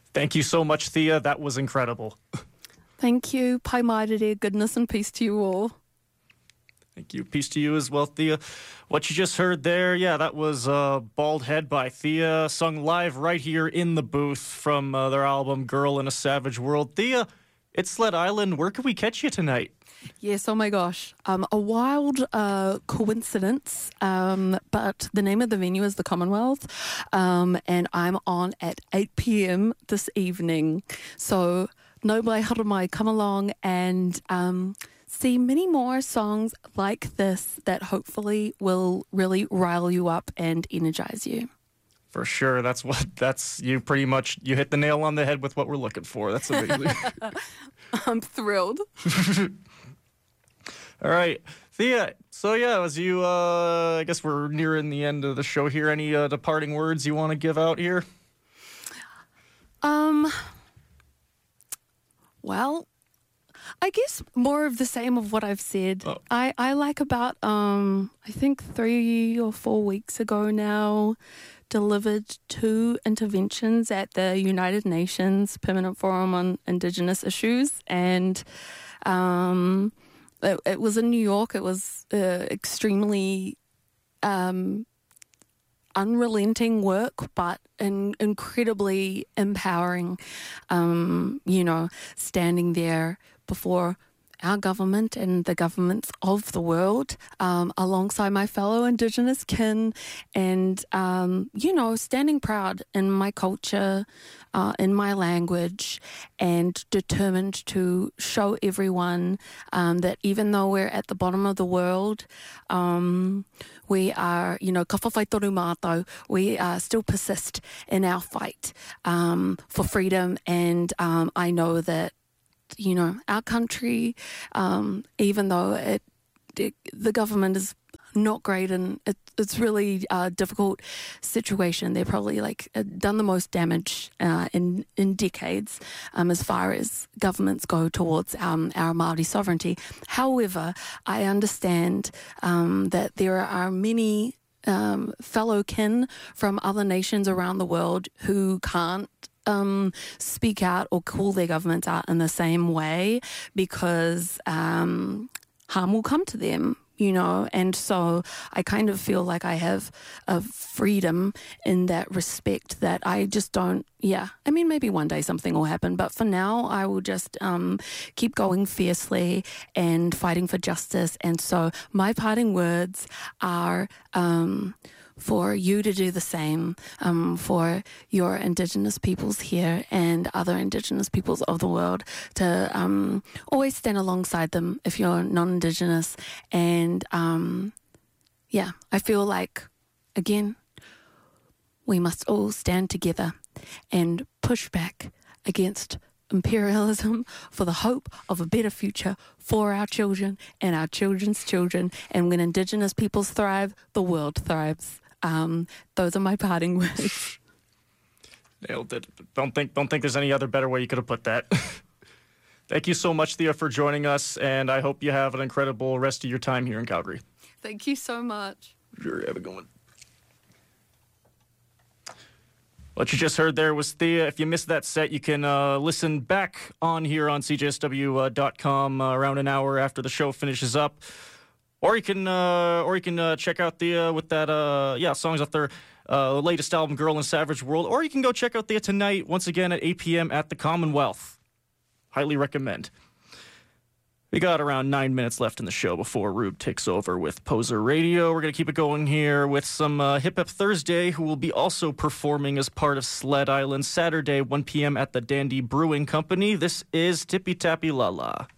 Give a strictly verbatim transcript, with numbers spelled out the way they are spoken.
Thank you so much, Thea. That was incredible. Thank you. Pai maere, goodness and peace to you all. Thank you. Peace to you as well, Thea. What you just heard there, yeah, that was uh, Bald Head by Thea, sung live right here in the booth from uh, their album Girl in a Savage World. Thea, it's Sled Island. Where can we catch you tonight? Yes, oh my gosh. Um, a wild uh, coincidence, um, but the name of the venue is the Commonwealth, um, and I'm on at eight p.m. this evening. So, no mai haramai, come along and um, see many more songs like this that hopefully will really rile you up and energize you. For sure. That's what, that's, you pretty much, you hit the nail on the head with what we're looking for. That's amazing. I'm thrilled. All right. Thea, so yeah, as you, uh, I guess we're nearing the end of the show here. Any uh, departing words you want to give out here? Um, well, I guess more of the same of what I've said. Oh. I, I like about, um, I think three or four weeks ago now, delivered two interventions at the United Nations Permanent Forum on Indigenous Issues. And um, it, it was in New York. It was uh, extremely um, unrelenting work, but in, incredibly empowering, um, you know, standing there before our government and the governments of the world, um, alongside my fellow Indigenous kin, and, um, you know, standing proud in my culture, uh, in my language, and determined to show everyone um, that even though we're at the bottom of the world, um, we are, you know, ka whawhai toru mātou, we uh, still persist in our fight um, for freedom, and um, I know that, you know, our country, um, even though it, it, the government is not great and it, it's really a difficult situation. They're probably like done the most damage uh, in in decades um, as far as governments go towards um, our Māori sovereignty. However, I understand um, that there are many um, fellow kin from other nations around the world who can't Um, speak out or call their governments out in the same way because um, harm will come to them, you know, and so I kind of feel like I have a freedom in that respect that I just don't, yeah, I mean, maybe one day something will happen, but for now I will just um, keep going fiercely and fighting for justice. And so my parting words are um, for you to do the same, um, for your Indigenous peoples here and other Indigenous peoples of the world to um, always stand alongside them if you're non-Indigenous. And um, yeah, I feel like, again, we must all stand together and push back against imperialism for the hope of a better future for our children and our children's children. And when Indigenous peoples thrive, the world thrives. Um, those are my parting words. Nailed it. Don't think, don't think there's any other better way you could have put that. Thank you so much, Thea, for joining us, and I hope you have an incredible rest of your time here in Calgary. Thank you so much. Sure, have a good one. What you just heard there was Thea. If you missed that set, you can uh, listen back on here on C J S W dot com uh, around an hour after the show finishes up. Or you can, uh, or you can uh, check out Thea with that, uh, yeah, songs off their uh, latest album, Girl in a Savage World. Or you can go check out Thea tonight, once again at eight p.m. at the Commonwealth. Highly recommend. We got around nine minutes left in the show before Rube takes over with Poser Radio. We're going to keep it going here with some uh, Hip Hop Thursday, who will be also performing as part of Sled Island Saturday, one p.m. at the Dandy Brewing Company. This is Tippy Tappy La La.